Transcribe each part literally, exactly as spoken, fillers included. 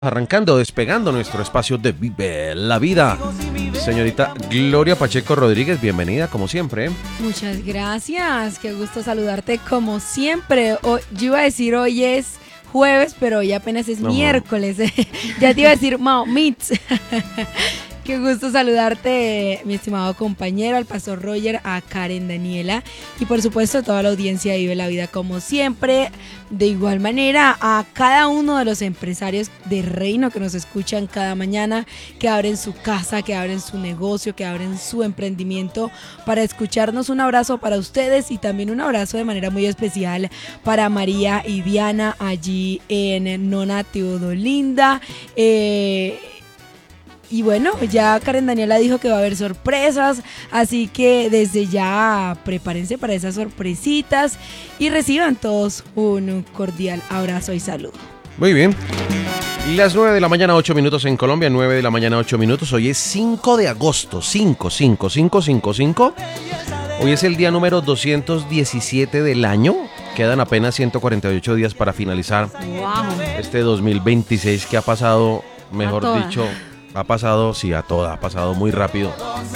Arrancando, despegando nuestro espacio de Vive la Vida. Señorita Gloria Pacheco Rodríguez, bienvenida como siempre. Muchas gracias, qué gusto saludarte como siempre. Hoy, yo iba a decir hoy es jueves, pero hoy apenas es no, miércoles. Ya te iba a decir, Mao, Meets. Qué gusto saludarte, mi estimado compañero, al pastor Roger, a Karen Daniela y por supuesto a toda la audiencia de Vive la Vida como siempre. De igual manera a cada uno de los empresarios de Reino que nos escuchan cada mañana, que abren su casa, que abren su negocio, que abren su emprendimiento para escucharnos. Un abrazo para ustedes y también un abrazo de manera muy especial para María y Diana allí en Nona Teodolinda. Eh... Y bueno, ya Karen Daniela dijo que va a haber sorpresas, así que desde ya prepárense para esas sorpresitas y reciban todos un cordial abrazo y saludo. Muy bien. Las nueve de la mañana, ocho minutos en Colombia, nueve de la mañana, ocho minutos. Hoy es cinco de agosto, cinco, cinco, cinco, cinco, cinco. Hoy es el día número doscientos diecisiete del año. Quedan apenas ciento cuarenta y ocho días para finalizar wow. este dos mil veintiséis que ha pasado, mejor dicho... Ha pasado, sí, a toda, ha pasado muy rápido.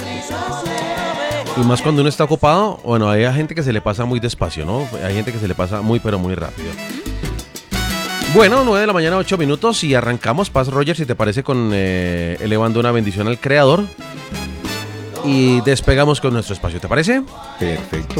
Y más cuando uno está ocupado, bueno, hay gente que se le pasa muy despacio, ¿no? Hay gente que se le pasa muy, pero muy rápido. Bueno, nueve de la mañana, ocho minutos y arrancamos. Paz, Roger, si te parece, con eh, elevando una bendición al Creador. Y despegamos con nuestro espacio, ¿te parece? Perfecto.